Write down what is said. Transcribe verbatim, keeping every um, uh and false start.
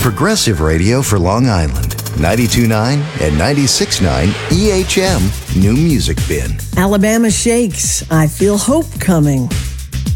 progressive radio for Long Island. ninety-two point nine and ninety-six point nine E H M New Music Bin. Alabama Shakes, I Feel Hope Coming.